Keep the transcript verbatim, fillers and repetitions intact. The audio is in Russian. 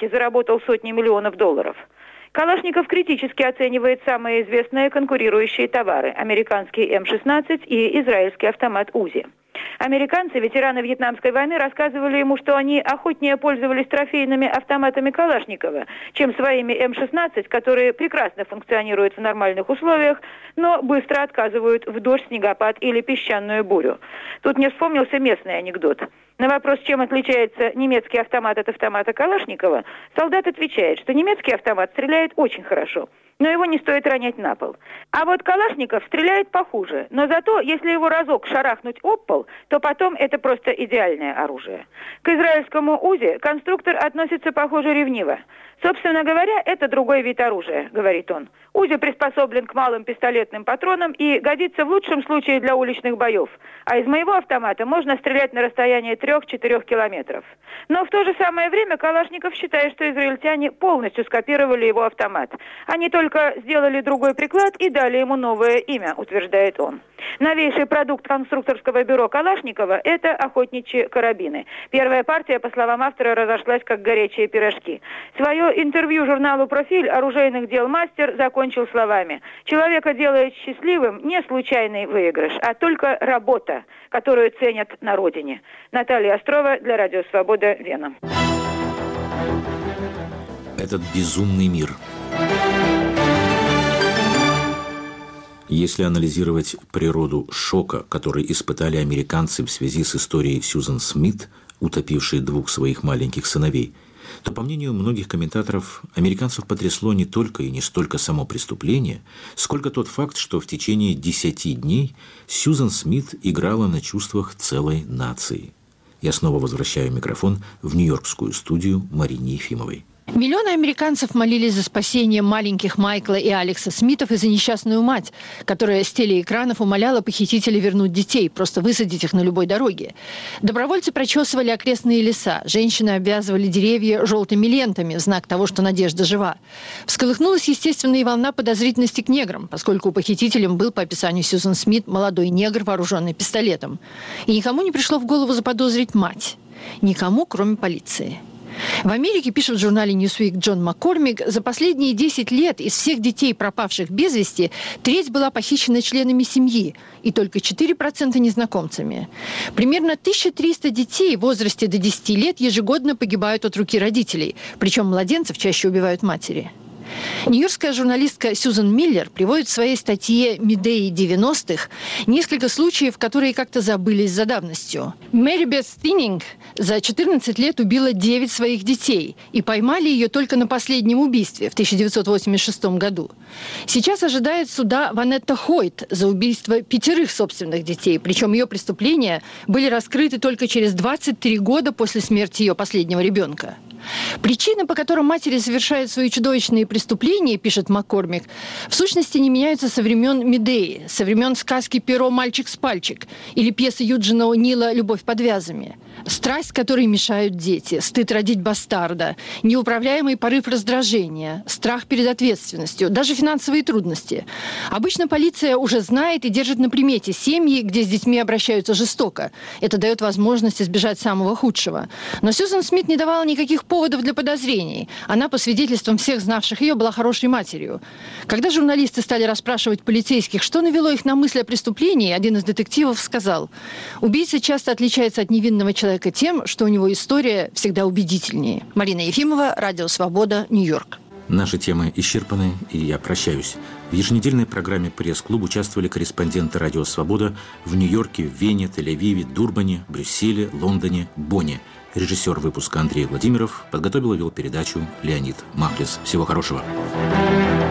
гонке заработал сотни миллионов долларов. Калашников критически оценивает самые известные конкурирующие товары – американский эм шестнадцать и израильский автомат УЗИ. Американцы, ветераны Вьетнамской войны, рассказывали ему, что они охотнее пользовались трофейными автоматами Калашникова, чем своими эм шестнадцать, которые прекрасно функционируют в нормальных условиях, но быстро отказывают в дождь, снегопад или песчаную бурю. Тут мне вспомнился местный анекдот. На вопрос, чем отличается немецкий автомат от автомата Калашникова, солдат отвечает, что немецкий автомат стреляет очень хорошо, но его не стоит ронять на пол. А вот Калашников стреляет похуже, но зато, если его разок шарахнуть об пол, то потом это просто идеальное оружие. К израильскому УЗИ конструктор относится, похоже, ревниво. Собственно говоря, это другой вид оружия, говорит он. УЗИ приспособлен к малым пистолетным патронам и годится в лучшем случае для уличных боев. А из моего автомата можно стрелять на расстоянии трех-четырех километров. Но в то же самое время Калашников считает, что израильтяне полностью скопировали его автомат. Они только сделали другой приклад и дали ему новое имя, утверждает он. Новейший продукт конструкторского бюро Калашникова – это охотничьи карабины. Первая партия, по словам автора, разошлась как горячие пирожки. Свое интервью журналу «Профиль» оружейных дел мастер закончил словами: «Человека делает счастливым не случайный выигрыш, а только работа, которую ценят на родине». Наталья Острова для Радио Свобода, Вена. Этот безумный мир. Если анализировать природу шока, который испытали американцы в связи с историей Сьюзан Смит, утопившей двух своих маленьких сыновей, то, по мнению многих комментаторов, американцев потрясло не только и не столько само преступление, сколько тот факт, что в течение десяти дней Сьюзан Смит играла на чувствах целой нации. Я снова возвращаю микрофон в нью-йоркскую студию Марине Ефимовой. Миллионы американцев молились за спасение маленьких Майкла и Алекса Смитов и за несчастную мать, которая с телеэкранов умоляла похитителей вернуть детей, просто высадить их на любой дороге. Добровольцы прочесывали окрестные леса, женщины обвязывали деревья желтыми лентами, в знак того, что надежда жива. Всколыхнулась, естественно, и волна подозрительности к неграм, поскольку похитителем был, по описанию Сьюзан Смит, молодой негр, вооруженный пистолетом. И никому не пришло в голову заподозрить мать. Никому, кроме полиции. В Америке, пишет в журнале Newsweek Джон Маккормик, за последние десять лет из всех детей, пропавших без вести, треть была похищена членами семьи, и только четыре процента незнакомцами. Примерно тысяча триста детей в возрасте до десяти лет ежегодно погибают от руки родителей, причем младенцев чаще убивают матери. Нью-йоркская журналистка Сьюзан Миллер приводит в своей статье «Медеи девяностых» несколько случаев, которые как-то забылись за давностью. Мэри Бет Стининг за четырнадцать лет убила девять своих детей, и поймали ее только на последнем убийстве в тысяча девятьсот восемьдесят шестом году. Сейчас ожидает суда Ванетта Хойт за убийство пятерых собственных детей, причем ее преступления были раскрыты только через двадцать три года после смерти ее последнего ребенка. Причины, по которым матери совершают свои чудовищные преступления, пишет Маккормик, в сущности не меняются со времен Медеи, со времен сказки «Перо, мальчик с пальчик» или пьесы Юджина О'Нила «Любовь под вязами». Страсть, которой мешают дети, стыд родить бастарда, неуправляемый порыв раздражения, страх перед ответственностью, даже финансовые трудности. Обычно полиция уже знает и держит на примете семьи, где с детьми обращаются жестоко. Это дает возможность избежать самого худшего. Но Сьюзан Смит не давала никаких поводов для подозрений. Она, по свидетельствам всех знавших ее, была хорошей матерью. Когда журналисты стали расспрашивать полицейских, что навело их на мысль о преступлении, один из детективов сказал: «Убийца часто отличается от невинного человека тем, что у него история всегда убедительнее». Марина Ефимова, Радио Свобода, Нью-Йорк. Наши темы исчерпаны, и я прощаюсь. В еженедельной программе «Пресс-клуб» участвовали корреспонденты «Радио Свобода» в Нью-Йорке, Вене, Тель-Авиве, Дурбане, Брюсселе, Лондоне, Бонне. Режиссер выпуска Андрей Владимиров, подготовил и вел передачу Леонид Махлис. Всего хорошего.